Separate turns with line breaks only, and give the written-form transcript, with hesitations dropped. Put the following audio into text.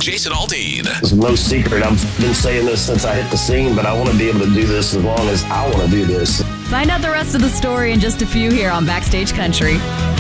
Jason Aldean.
It's no secret. I've been saying this since I hit the scene, but I want to be able to do this as long as I want to do this.
Find out the rest of the story in just a few here on Backstage Country.